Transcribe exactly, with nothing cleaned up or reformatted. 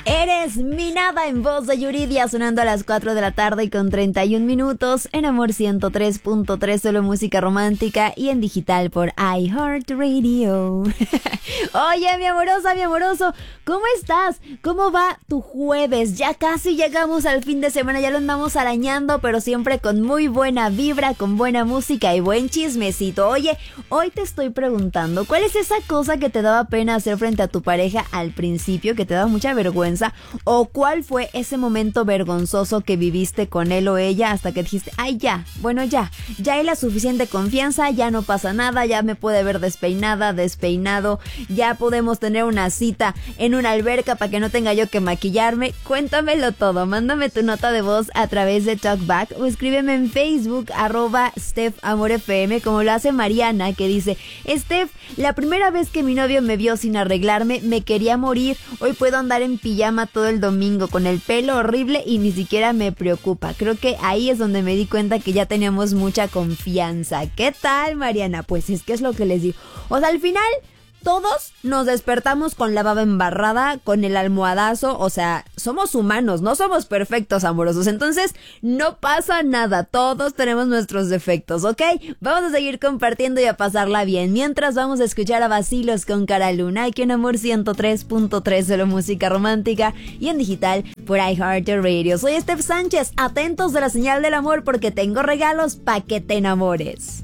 Eres mi nada en voz de Yuridia, sonando a las cuatro de la tarde con treinta y un minutos en Amor ciento tres punto tres, solo música romántica y en digital por iHeartRadio. Oye, mi amorosa, mi amoroso, ¿cómo estás? ¿Cómo va tu jueves? Ya casi llegamos al fin de semana, ya lo andamos arañando, pero siempre con muy buena vibra, con buena música y buen chismecito. Oye, hoy te estoy preguntando, ¿cuál es esa cosa que te daba pena hacer frente a tu pareja al principio, que te daba mucha vergüenza? ¿O cuál fue ese momento vergonzoso que viviste con él o ella hasta que dijiste, ay ya, bueno ya, ya hay la suficiente confianza, ya no pasa nada, ya me puede ver despeinada, despeinado, ya podemos tener una cita en una alberca para que no tenga yo que maquillarme? Cuéntamelo todo, mándame tu nota de voz a través de Talkback o escríbeme en Facebook, arroba Steph Amor F M, como lo hace Mariana, que dice, Steph, la primera vez que mi novio me vio sin arreglarme, me quería morir, hoy puedo andar en pijama todo el domingo con el pelo horrible y ni siquiera me preocupa. Creo que ahí es donde me di cuenta que ya teníamos mucha confianza. ¿Qué tal, Mariana? Pues es que es lo que les digo. O sea, al final todos nos despertamos con la baba embarrada, con el almohadazo, o sea, somos humanos, no somos perfectos, amorosos, entonces no pasa nada, todos tenemos nuestros defectos, ¿ok? Vamos a seguir compartiendo y a pasarla bien, mientras vamos a escuchar a Vacilos con Cara Luna, aquí en Amor ciento tres punto tres, solo música romántica y en digital por iHeartRadio. Soy Steph Sánchez, atentos de la señal del amor porque tengo regalos pa' que te enamores.